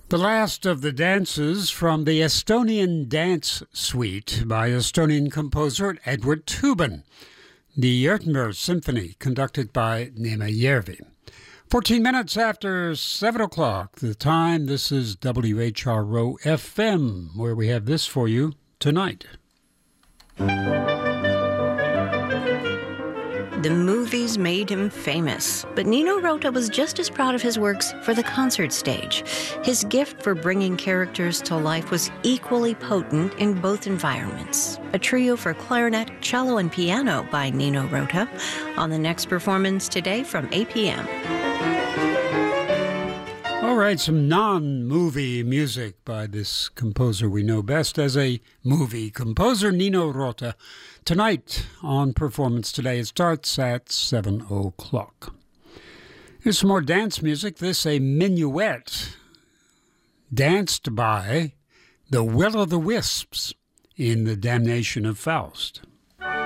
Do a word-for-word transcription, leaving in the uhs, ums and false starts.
The last of the dances from the Estonian Dance Suite by Estonian composer Edward Toobin, the Ertenberg Symphony, conducted by Neeme Järvi. fourteen minutes after seven o'clock, the time. This is W H R O F M, where we have this for you tonight. The movies made him famous, but Nino Rota was just as proud of his works for the concert stage. His gift for bringing characters to life was equally potent in both environments. A trio for clarinet, cello, and piano by Nino Rota on the next performance today from eight p.m. All right, some non-movie music by this composer we know best as a movie composer, Nino Rota. Tonight on Performance Today, it starts at seven o'clock. Here's some more dance music. This a minuet danced by the Will-o'-the-Wisps in The Damnation of Faust.